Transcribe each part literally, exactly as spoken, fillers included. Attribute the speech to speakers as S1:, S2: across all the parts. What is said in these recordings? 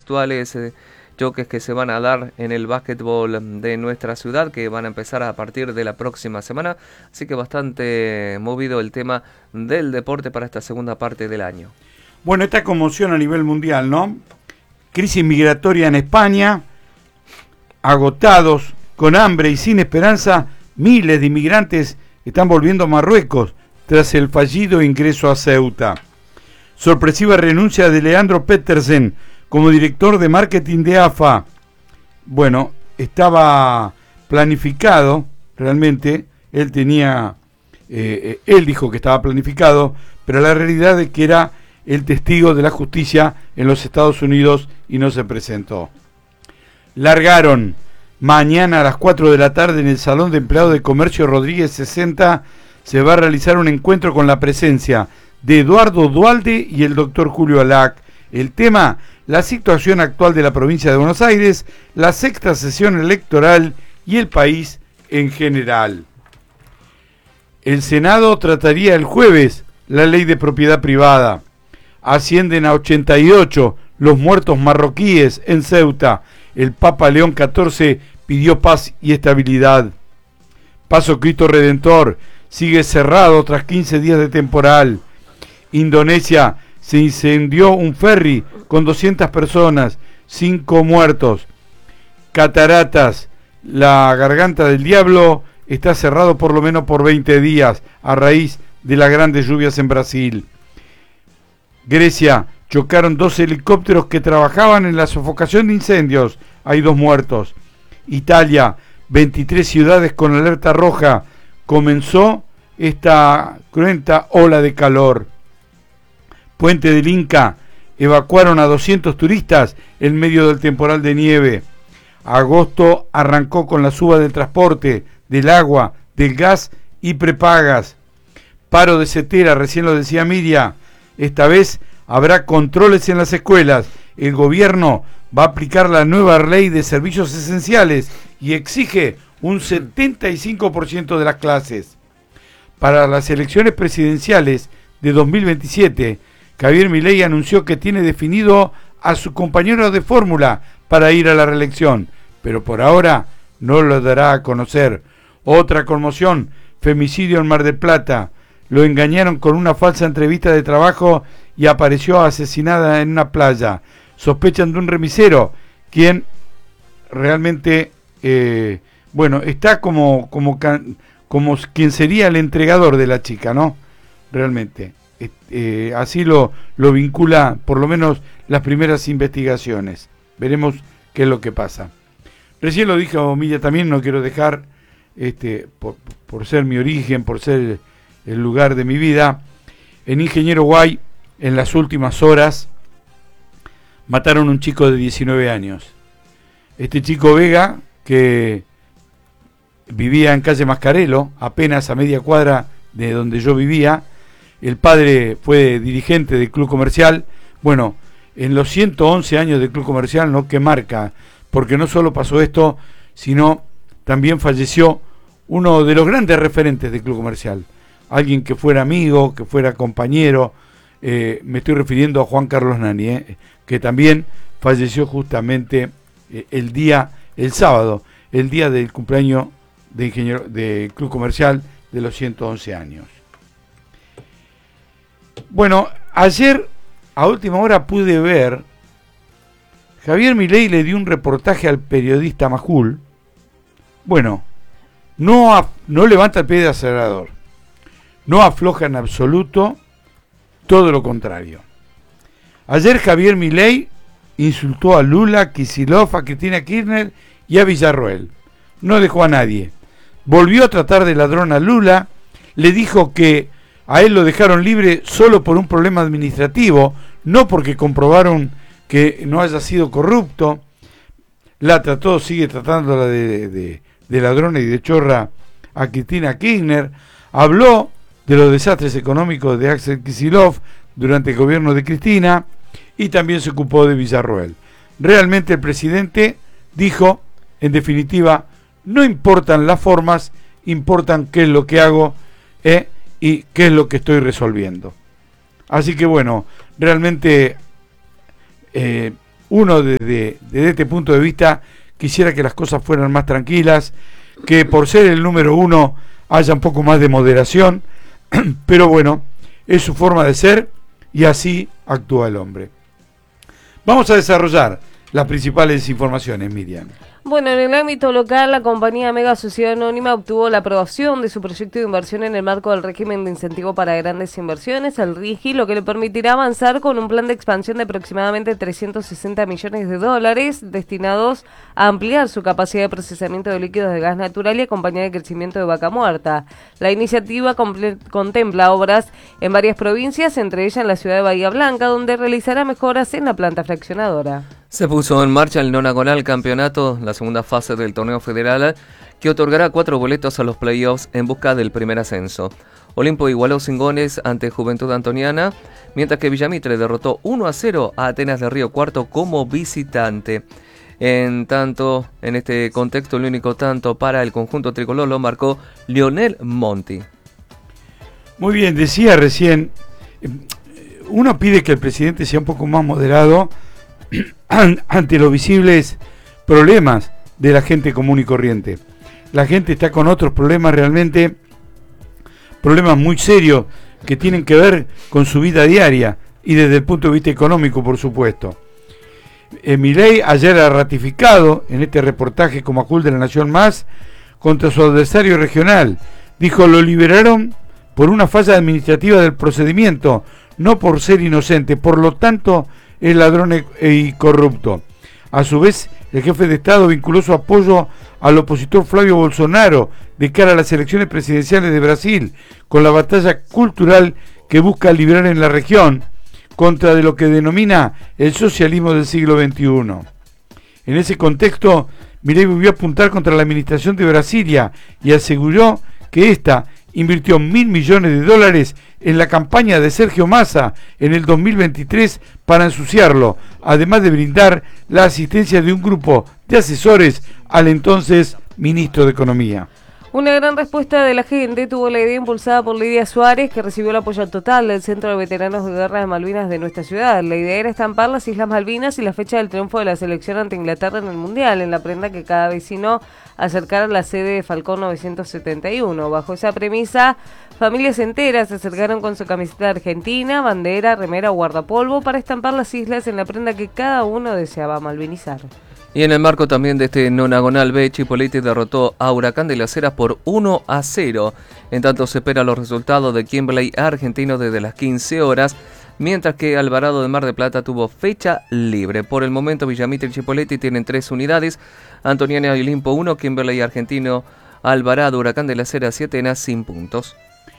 S1: actuales eh, choques que se van a dar en el básquetbol de nuestra ciudad, que van a empezar a partir de la próxima semana. Así que bastante movido el tema del deporte para esta segunda parte del año.
S2: Bueno, esta conmoción a nivel mundial, ¿no? Crisis migratoria en España, agotados, con hambre y sin esperanza, miles de inmigrantes están volviendo a Marruecos tras el fallido ingreso a Ceuta. Sorpresiva renuncia de Leandro Petersen como director de marketing de A F A. Bueno, estaba planificado, realmente, él tenía, eh, él dijo que estaba planificado, pero la realidad es que era el testigo de la justicia en los Estados Unidos y no se presentó. Largaron mañana a las cuatro de la tarde en el Salón de Empleados de Comercio Rodríguez sesenta, se va a realizar un encuentro con la presencia de Eduardo Dualde y el doctor Julio Alac. El tema: la situación actual de la provincia de Buenos Aires, la sexta sesión electoral y el país en general. El Senado trataría el jueves la ley de propiedad privada. Ascienden a ochenta y ocho los muertos marroquíes en Ceuta. El Papa León catorce pidió paz y estabilidad. Paso Cristo Redentor sigue cerrado tras quince días de temporal. Indonesia, se incendió un ferry con doscientas personas, cinco muertos. Cataratas, la Garganta del Diablo está cerrado por lo menos por veinte días a raíz de las grandes lluvias en Brasil. Grecia, chocaron dos helicópteros que trabajaban en la sofocación de incendios, hay dos muertos. Italia, veintitrés ciudades con alerta roja, comenzó esta cruenta ola de calor. Puente del Inca, evacuaron a doscientos turistas en medio del temporal de nieve. Agosto arrancó con la suba del transporte, del agua, del gas y prepagas. Paro de Cetera, recién lo decía Miriam, esta vez habrá controles en las escuelas. El gobierno va a aplicar la nueva ley de servicios esenciales y exige un setenta y cinco por ciento de las clases. Para las elecciones presidenciales de dos mil veintisiete, Javier Milei anunció que tiene definido a su compañero de fórmula para ir a la reelección, pero por ahora no lo dará a conocer. Otra conmoción: femicidio en Mar del Plata. Lo engañaron con una falsa entrevista de trabajo y apareció asesinada en una playa. Sospechan de un remisero, quien realmente, eh, bueno, está como, como, como quien sería el entregador de la chica, ¿no? Realmente. Eh, así lo, lo vincula por lo menos las primeras investigaciones. Veremos qué es lo que pasa. Recién lo dijo Milla también, no quiero dejar, este, por, por ser mi origen, por ser el lugar de mi vida, en Ingeniero Guay, en las últimas horas, mataron a un chico de diecinueve años. Este chico Vega, que vivía en calle Mascarelo, apenas a media cuadra de donde yo vivía. El padre fue dirigente del Club Comercial. Bueno, en los ciento once años del Club Comercial, ¿no?, que marca, porque no solo pasó esto, sino también falleció uno de los grandes referentes del Club Comercial, alguien que fuera amigo, que fuera compañero. Eh, me estoy refiriendo a Juan Carlos Nani, eh, que también falleció justamente eh, el día, el sábado, el día del cumpleaños de ingeniero del Club Comercial de los ciento once años. Bueno, ayer a última hora pude ver, Javier Milei le dio un reportaje al periodista Majul. Bueno, no, a, no levanta el pie de acelerador, no afloja en absoluto, todo lo contrario. Ayer Javier Milei insultó a Lula, a Kicillof, a Cristina Kirchner y a Villarroel. No dejó a nadie. Volvió a tratar de ladrón a Lula, le dijo que a él lo dejaron libre solo por un problema administrativo, no porque comprobaron que no haya sido corrupto. La trató, sigue tratándola de, de, de ladrona y de chorra a Cristina Kirchner. Habló de los desastres económicos de Axel Kicillof durante el gobierno de Cristina y también se ocupó de Villarroel. Realmente el presidente dijo, en definitiva, no importan las formas, importan qué es lo que hago eh, y qué es lo que estoy resolviendo. Así que bueno, realmente eh, uno desde, desde este punto de vista quisiera que las cosas fueran más tranquilas, que por ser el número uno haya un poco más de moderación, pero bueno, es su forma de ser y así actúa el hombre. Vamos a desarrollar las principales informaciones, Miriam.
S3: Bueno, en el ámbito local, la compañía Mega Sociedad Anónima obtuvo la aprobación de su proyecto de inversión en el marco del régimen de incentivo para grandes inversiones, el RIGI, lo que le permitirá avanzar con un plan de expansión de aproximadamente trescientos sesenta millones de dólares destinados a ampliar su capacidad de procesamiento de líquidos de gas natural y acompañar el crecimiento de Vaca Muerta. La iniciativa contempla obras en varias provincias, entre ellas en la ciudad de Bahía Blanca, donde realizará mejoras en la planta fraccionadora.
S1: Se puso en marcha el nonagonal campeonato, la segunda fase del torneo federal, que otorgará cuatro boletos a los playoffs en busca del primer ascenso. Olimpo igualó sin goles ante Juventud Antoniana, mientras que Villamitre derrotó uno a cero a Atenas de Río Cuarto como visitante. En tanto, en este contexto, el único tanto para el conjunto tricolor lo marcó Lionel Monti.
S2: Muy bien, decía recién, uno pide que el presidente sea un poco más moderado ante los visibles problemas de la gente común y corriente. La gente está con otros problemas realmente, problemas muy serios que tienen que ver con su vida diaria y desde el punto de vista económico, por supuesto. Eh, Milei ayer ha ratificado en este reportaje como Acul de la Nación Más contra su adversario regional. Dijo, lo liberaron por una falla administrativa del procedimiento, no por ser inocente, por lo tanto es ladrón y corrupto. A su vez, el jefe de Estado vinculó su apoyo al opositor Flavio Bolsonaro de cara a las elecciones presidenciales de Brasil, con la batalla cultural que busca librar en la región contra de lo que denomina el socialismo del siglo veintiuno. En ese contexto, Milei volvió a apuntar contra la administración de Brasilia y aseguró que ésta invirtió mil millones de dólares en la campaña de Sergio Massa en el dos mil veintitrés para ensuciarlo, además de brindar la asistencia de un grupo de asesores al entonces ministro de Economía.
S3: Una gran respuesta de la gente tuvo la idea impulsada por Lidia Suárez, que recibió el apoyo total del Centro de Veteranos de Guerra de Malvinas de nuestra ciudad. La idea era estampar las Islas Malvinas y la fecha del triunfo de la selección ante Inglaterra en el Mundial, en la prenda que cada vecino acercara a la sede de Falcón novecientos setenta y uno. Bajo esa premisa, familias enteras se acercaron con su camiseta argentina, bandera, remera o guardapolvo para estampar las islas en la prenda que cada uno deseaba malvinizar.
S1: Y en el marco también de este nonagonal B, Chipoleti derrotó a Huracán de las Heras por uno a cero. En tanto se esperan los resultados de Kimberley argentino desde las quince horas, mientras que Alvarado de Mar del Plata tuvo fecha libre. Por el momento Villamitre y Chipoleti tienen tres unidades, Antoniana y Olimpo uno, Kimberley argentino, Alvarado, Huracán de las Heras y Atenas sin puntos.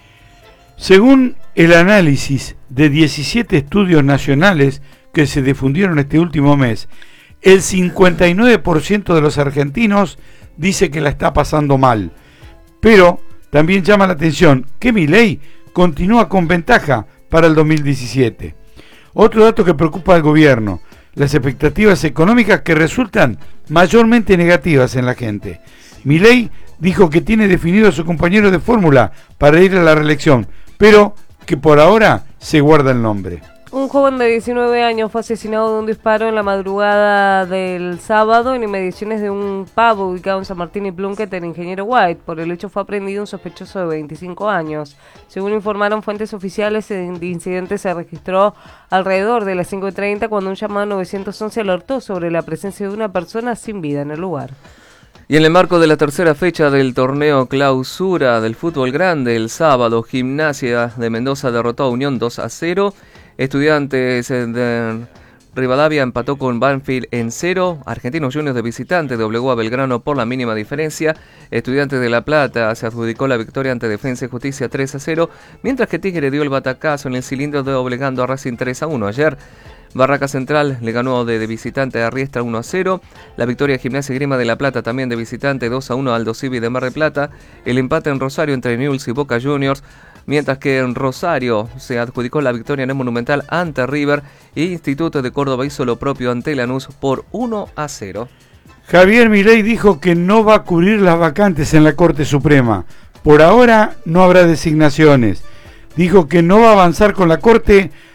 S2: Según el análisis de diecisiete estudios nacionales que se difundieron este último mes, el cincuenta y nueve por ciento de los argentinos dice que la está pasando mal. Pero también llama la atención que Milei continúa con ventaja para el dos mil diecisiete. Otro dato que preocupa al gobierno, las expectativas económicas que resultan mayormente negativas en la gente. Milei dijo que tiene definido a su compañero de fórmula para ir a la reelección, pero que por ahora se guarda el nombre.
S3: Un joven de diecinueve años fue asesinado de un disparo en la madrugada del sábado en inmediaciones de un pub ubicado en San Martín y Plunkett en Ingeniero White. Por el hecho fue aprendido un sospechoso de veinticinco años. Según informaron fuentes oficiales, el incidente se registró alrededor de las cinco y treinta cuando un llamado nueve once alertó sobre la presencia de una persona sin vida en el lugar.
S1: Y en el marco de la tercera fecha del torneo clausura del fútbol grande, el sábado, Gimnasia de Mendoza derrotó a Unión dos a cero. Estudiantes de Rivadavia empató con Banfield en cero. Argentinos Juniors de visitante doblegó a Belgrano por la mínima diferencia. Estudiantes de La Plata se adjudicó la victoria ante Defensa y Justicia tres a cero, mientras que Tigre dio el batacazo en el cilindro doblegando a Racing tres a uno. Ayer Barraca Central le ganó de, de visitante a Riestra uno a cero. La victoria de Gimnasia y Grima de La Plata también de visitante dos a uno a Aldo Civi de Mar del Plata. El empate en Rosario entre Newell's y Boca Juniors. Mientras que en Rosario se adjudicó la victoria en el Monumental ante River e Instituto de Córdoba hizo lo propio ante Lanús por uno a cero.
S2: Javier Milei dijo que no va a cubrir las vacantes en la Corte Suprema. Por ahora no habrá designaciones. Dijo que no va a avanzar con la Corte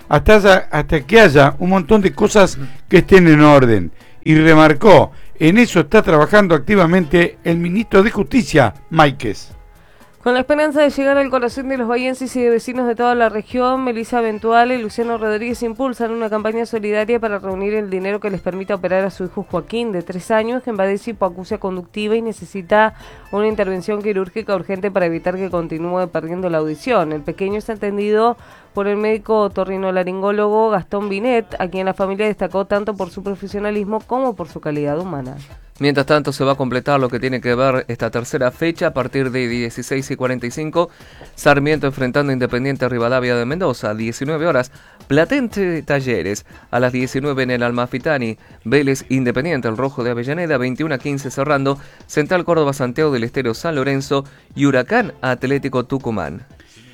S2: hasta, haya, hasta que haya un montón de cosas que estén en orden. Y remarcó, en eso está trabajando activamente el ministro de Justicia, Máiquez.
S3: Con la esperanza de llegar al corazón de los bahienses y de vecinos de toda la región, Melissa Ventuale y Luciano Rodríguez impulsan una campaña solidaria para reunir el dinero que les permita operar a su hijo Joaquín, de tres años, que padece hipoacusia conductiva y necesita una intervención quirúrgica urgente para evitar que continúe perdiendo la audición. El pequeño está atendido por el médico otorrinolaringólogo Gastón Binet, a quien la familia destacó tanto por su profesionalismo como por su calidad humana.
S1: Mientras tanto, se va a completar lo que tiene que ver esta tercera fecha a partir de dieciséis y cuarenta y cinco. Sarmiento enfrentando a Independiente Rivadavia de Mendoza, diecinueve horas. Platense Talleres, a las diecinueve en el Almafitani. Vélez Independiente, el Rojo de Avellaneda, veintiuno a quince cerrando. Central Córdoba Santiago del Estero San Lorenzo y Huracán Atlético Tucumán.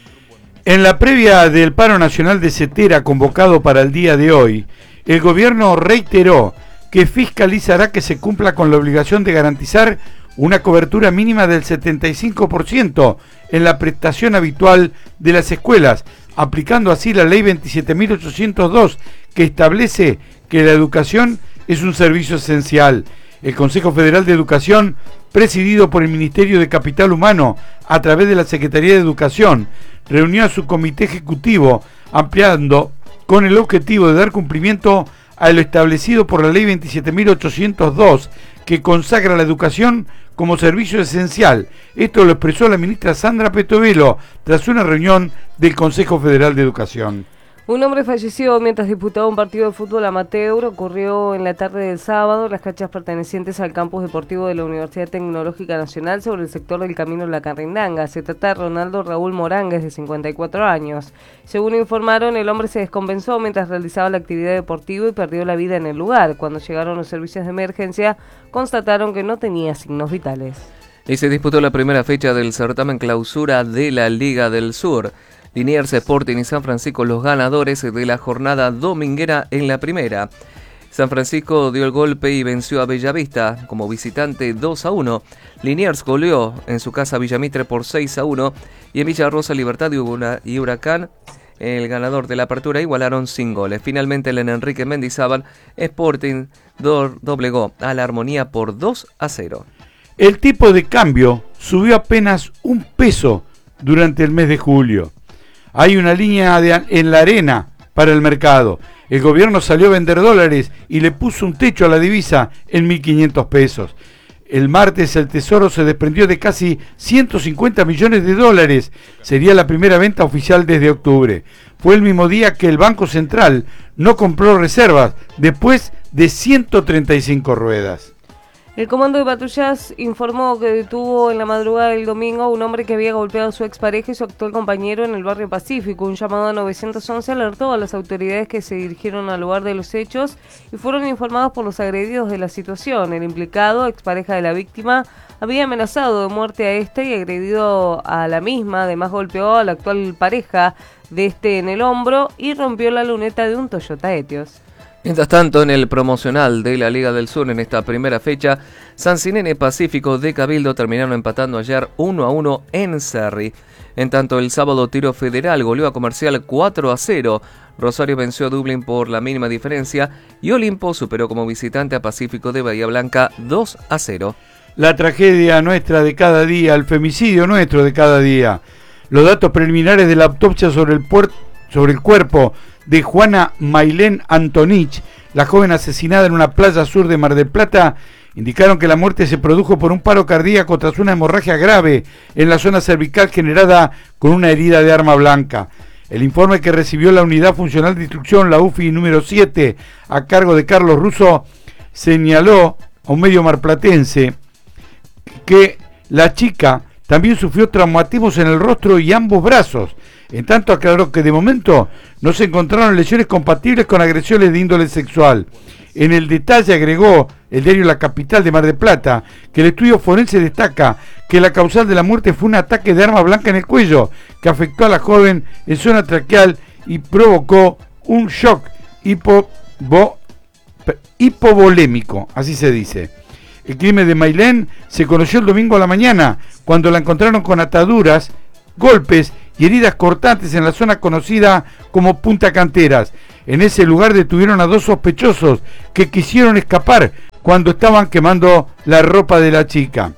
S2: En la previa del paro nacional de Cetera convocado para el día de hoy, el gobierno reiteró que fiscalizará que se cumpla con la obligación de garantizar una cobertura mínima del setenta y cinco por ciento en la prestación habitual de las escuelas, aplicando así la ley veintisiete mil ochocientos dos, que establece que la educación es un servicio esencial. El Consejo Federal de Educación, presidido por el Ministerio de Capital Humano a través de la Secretaría de Educación, reunió a su comité ejecutivo, ampliando con el objetivo de dar cumplimiento a lo establecido por la ley veintisiete mil ochocientos dos, que consagra la educación como servicio esencial. Esto lo expresó la ministra Sandra Petovelo tras una reunión del Consejo Federal de Educación.
S3: Un hombre falleció mientras disputaba un partido de fútbol amateur. Ocurrió en la tarde del sábado en las canchas pertenecientes al campus deportivo de la Universidad Tecnológica Nacional sobre el sector del Camino La Carrindanga. Se trata de Ronaldo Raúl Morangues, de cincuenta y cuatro años. Según informaron, el hombre se descompensó mientras realizaba la actividad deportiva y perdió la vida en el lugar. Cuando llegaron los servicios de emergencia, constataron que no tenía signos vitales.
S1: Y se disputó la primera fecha del certamen clausura de la Liga del Sur. Liniers, Sporting y San Francisco los ganadores de la jornada dominguera en la primera. San Francisco dio el golpe y venció a Bellavista como visitante dos a uno. Liniers goleó en su casa a Villamitre por seis a uno. Y en Villa Rosa, Libertad y Huracán, el ganador de la apertura, igualaron sin goles. Finalmente, el Enrique Mendizábal, Sporting doblegó a la Armonía por dos a cero.
S2: El tipo de cambio subió apenas un peso durante el mes de julio. Hay una línea de, en la arena para el mercado. El gobierno salió a vender dólares y le puso un techo a la divisa en mil quinientos pesos. El martes el Tesoro se desprendió de casi ciento cincuenta millones de dólares. Sería la primera venta oficial desde octubre. Fue el mismo día que el Banco Central no compró reservas después de ciento treinta y cinco ruedas.
S3: El comando de patrullas informó que detuvo en la madrugada del domingo a un hombre que había golpeado a su expareja y su actual compañero en el barrio Pacífico. Un llamado a nueve once alertó a las autoridades que se dirigieron al lugar de los hechos y fueron informados por los agredidos de la situación. El implicado, expareja de la víctima, había amenazado de muerte a este y agredido a la misma. Además golpeó a la actual pareja de este en el hombro y rompió la luneta de un Toyota Etios.
S1: Mientras tanto, en el promocional de la Liga del Sur en esta primera fecha, Sancinene Pacífico de Cabildo terminaron empatando ayer uno a uno en Cerri. En tanto, el sábado Tiro Federal goleó a Comercial cuatro a cero. Rosario venció a Dublín por la mínima diferencia y Olimpo superó como visitante a Pacífico de Bahía Blanca dos a cero.
S2: La tragedia nuestra de cada día, el femicidio nuestro de cada día. Los datos preliminares de la autopsia sobre el, puer- sobre el cuerpo de Juana Mailén Antonich, la joven asesinada en una playa sur de Mar del Plata, indicaron que la muerte se produjo por un paro cardíaco tras una hemorragia grave en la zona cervical generada con una herida de arma blanca. El informe que recibió la Unidad Funcional de Instrucción, la U F I número siete, a cargo de Carlos Russo, señaló a un medio marplatense que la chica también sufrió traumatismos en el rostro y ambos brazos. En tanto, aclaró que de momento no se encontraron lesiones compatibles con agresiones de índole sexual. En el detalle agregó el diario La Capital de Mar del Plata que el estudio forense destaca que la causal de la muerte fue un ataque de arma blanca en el cuello que afectó a la joven en zona traqueal y provocó un shock hipo, bo, hipovolémico, así se dice. El crimen de Mailén se conoció el domingo a la mañana, cuando la encontraron con ataduras, golpes y heridas cortantes en la zona conocida como Punta Canteras. En ese lugar detuvieron a dos sospechosos que quisieron escapar cuando estaban quemando la ropa de la chica.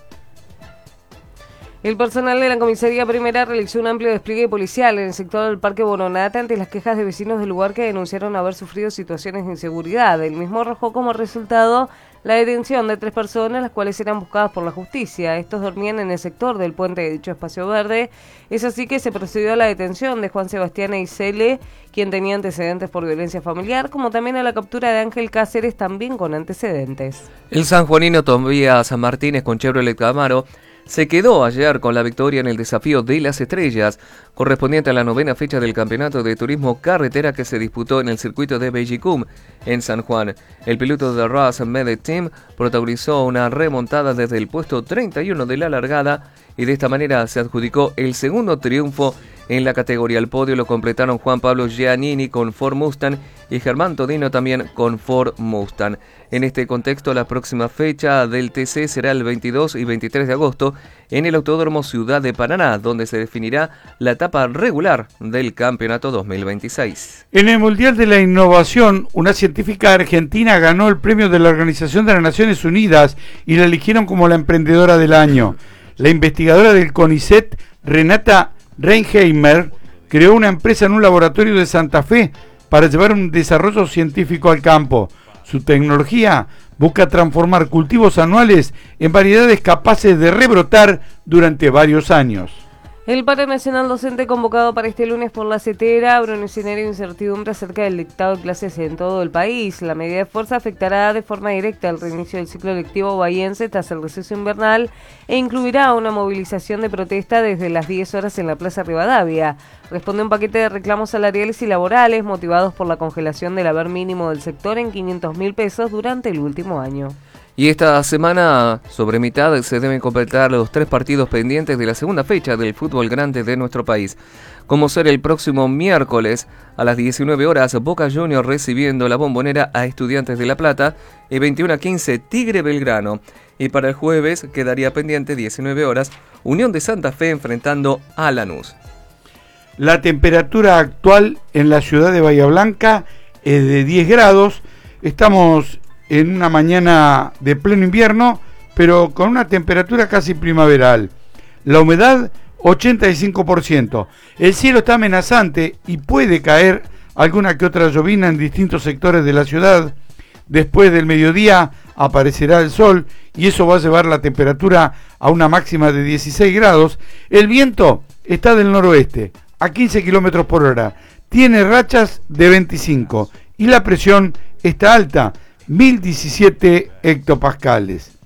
S3: El personal de la Comisaría Primera realizó un amplio despliegue policial en el sector del Parque Boronata ante las quejas de vecinos del lugar que denunciaron haber sufrido situaciones de inseguridad. El mismo arrojó como resultado la detención de tres personas, las cuales eran buscadas por la justicia. Estos dormían en el sector del puente de dicho espacio verde. Es así que se procedió a la detención de Juan Sebastián Eisele, quien tenía antecedentes por violencia familiar, como también a la captura de Ángel Cáceres, también con antecedentes.
S1: El sanjuanino Tobías Martínez con Chevrolet Camaro se quedó ayer con la victoria en el desafío de las estrellas, correspondiente a la novena fecha del campeonato de turismo carretera que se disputó en el circuito de Bellicum, en San Juan. El piloto de Ras Medet Team protagonizó una remontada desde el puesto treinta y uno de la largada y de esta manera se adjudicó el segundo triunfo en la categoría. El podio lo completaron Juan Pablo Giannini con Ford Mustang y Germán Todino también con Ford Mustang. En este contexto, la próxima fecha del T C será el veintidós y veintitrés de agosto en el Autódromo Ciudad de Paraná, donde se definirá la etapa regular del campeonato dos mil veintiséis.
S2: En el Mundial de la Innovación, una científica argentina ganó el premio de la Organización de las Naciones Unidas y la eligieron como la emprendedora del año. La investigadora del CONICET, Renata Reinheimer, creó una empresa en un laboratorio de Santa Fe para llevar un desarrollo científico al campo. Su tecnología busca transformar cultivos anuales en variedades capaces de rebrotar durante varios años.
S3: El paro nacional docente convocado para este lunes por la CETERA abre un escenario de incertidumbre acerca del dictado de clases en todo el país. La medida de fuerza afectará de forma directa el reinicio del ciclo lectivo bahiense tras el receso invernal e incluirá una movilización de protesta desde las diez horas en la Plaza Rivadavia. Responde un paquete de reclamos salariales y laborales motivados por la congelación del haber mínimo del sector en quinientos mil pesos durante el último año.
S1: Y esta semana, sobre mitad, se deben completar los tres partidos pendientes de la segunda fecha del fútbol grande de nuestro país. Como ser el próximo miércoles a las diecinueve horas, Boca Juniors recibiendo la Bombonera a Estudiantes de La Plata y veintiuno a quince Tigre Belgrano. Y para el jueves quedaría pendiente diecinueve horas Unión de Santa Fe enfrentando a Lanús.
S2: La temperatura actual en la ciudad de Bahía Blanca es de diez grados. Estamos en una mañana de pleno invierno, pero con una temperatura casi primaveral. La humedad, ochenta y cinco por ciento. El cielo está amenazante y puede caer alguna que otra llovizna en distintos sectores de la ciudad. Después del mediodía aparecerá el sol y eso va a llevar la temperatura a una máxima de dieciséis grados. El viento está del noroeste, a quince kilómetros por hora. Tiene rachas de veinticinco y la presión está alta, mil diecisiete hectopascales.